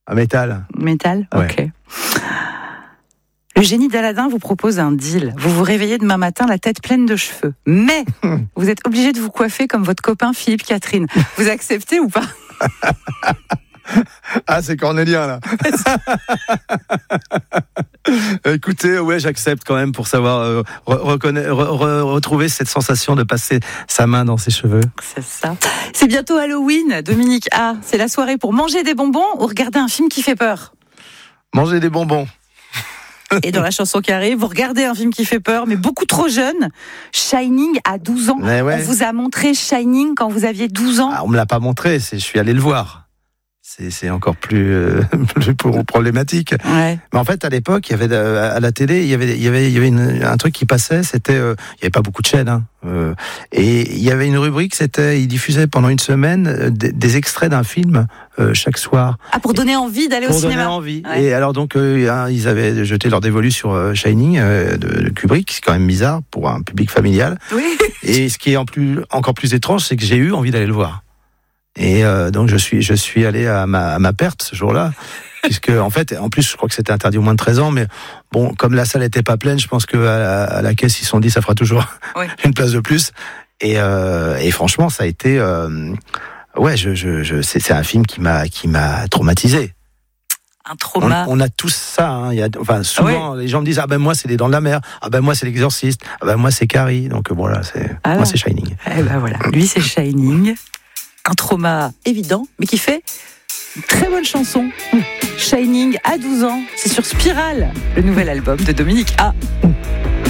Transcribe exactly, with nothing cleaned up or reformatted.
Un métal. Métal, Ouais. ok. Le génie d'Aladin vous propose un deal. Vous vous réveillez demain matin la tête pleine de cheveux. Mais vous êtes obligé de vous coiffer comme votre copain Philippe Catherine. Vous acceptez ou pas ? Ah, c'est cornélien, là. Écoutez, ouais, j'accepte quand même pour savoir euh, re- reconna- re- re- retrouver cette sensation de passer sa main dans ses cheveux. C'est ça. C'est bientôt Halloween, Dominique A. C'est la soirée pour manger des bonbons ou regarder un film qui fait peur. Manger des bonbons. Et dans la chanson qui arrive, vous regardez un film qui fait peur, mais beaucoup trop jeune. Shining à douze ans. Mais ouais. On vous a montré Shining quand vous aviez douze ans. Ah, on me l'a pas montré, c'est, je suis allé le voir. C'est, c'est encore plus, euh, plus pour- problématique. Ouais. Mais en fait, à l'époque, il y avait de- à la télé, il y avait, il y avait, il y avait une- un truc qui passait. C'était, euh, il y avait pas beaucoup de chaînes, hein, euh, et il y avait une rubrique. C'était, ils diffusaient pendant une semaine euh, des, des extraits d'un film euh, chaque soir Ah, pour donner envie d'aller au pour cinéma. donner envie. Ouais. Et alors donc, euh, hein, ils avaient jeté leur dévolu sur euh, Shining euh, de, de Kubrick. C'est quand même bizarre pour un public familial. Oui. Et ce qui est en plus, encore plus étrange, c'est que j'ai eu envie d'aller le voir. Et euh, donc je suis je suis allé à ma à ma perte ce jour-là, puisque en fait en plus je crois que c'était interdit au moins de treize ans, mais bon, comme la salle était pas pleine, je pense que à la, à la caisse ils se sont dit ça fera toujours Oui. une place de plus. Et euh, et franchement ça a été euh, ouais je je, je c'est, c'est un film qui m'a qui m'a traumatisé. Un On, trauma. on a tous ça. Hein. Il y a, enfin, souvent, les gens me disent ah ben moi c'est les Dents de la Mer, ah ben moi c'est l'Exorciste, ah ben moi c'est Carrie. Donc voilà, c'est Ah moi non. c'est Shining. Eh ben voilà, lui c'est Shining. Un trauma évident, mais qui fait une très bonne chanson. Shining à douze ans, c'est sur Spirale, le nouvel album de Dominique A.